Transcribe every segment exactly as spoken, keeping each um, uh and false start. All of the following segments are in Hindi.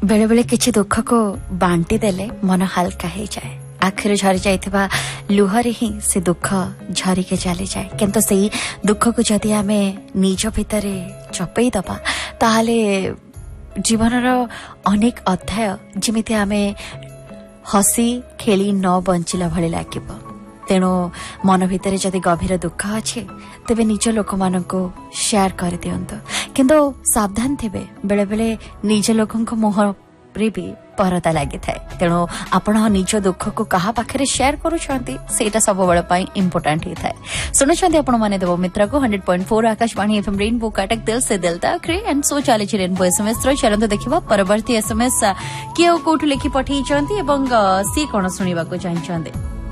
बेले बेले किछि दुख को बांटी देले मन हल्का हो जाए आखिर झरी जाइथिबा लुहरे ही से दुख झरी के चली जाए किंतु सेही दुख को जदि आमे निज भितरे चपई दबा ताहाले जीवनर अनेक अध्याय जिमिति आमे हसी खेली न बंचिला भली लागिबो तेणु मन भितर जदि गभीर दुख अच्छे तेबे निज लोक मान को शेयर कर दियंतो किंतु सावधान थे बेले बेले निज लोक मुह रे भी परदा लगी थाए तेणु आपण निज दुख को कहा पाखे शेयर करूटा सब बड़े इंपोर्टाट ही थाए शुणुंट आपण मैंने देव मित्र को hundred point four Akashvani FM rainbow Cuttack दिल से दिल तक एंड सो चली रेनबो एसएमएस चलते देखा परवर्ती एसएमएस किए कौटू लिखि पठे सी कौन शुणा चाहते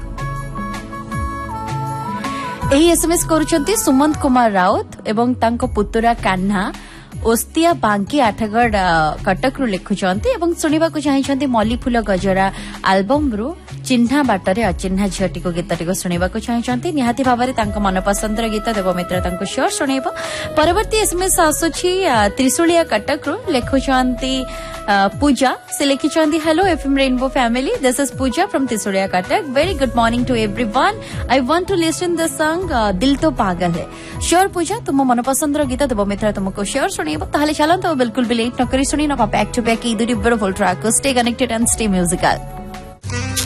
एही एसएमएस करुछंती सुमंत कुमार राउत एवं तांको पुतुरा कान्हा ओस्तिया बांकी आठगढ़ कटक रु लिखुचंती एवं सुनिबा को चाहछंती मल्ली फूल गजरा एल्बम रु चिन्हा बाटरे अचिन्हा झियटी को गीतटी को सुनिबा को चाहछंती निहाती भाबरे तांको मन पसंदर गीत देव मित्र तांको शेयर सुनेबो परवर्ती एसएमएस आसुछि त्रिशूलिया कटक रु लिखुचंती पूजा से लिखिचंती hello FM rainbow family this is Puja from Trishulia Cuttack very good morning to everyone I want to listen the song दिल तो पागल है श्योर पूजा तुम मन पसंदर गीत देव मित्र तुमको शेयर सुनेबो ताहले चलन तो बिल्कुल भी लेट न करी सुनी न back to back E दुटी beautiful track stay connected and stay musical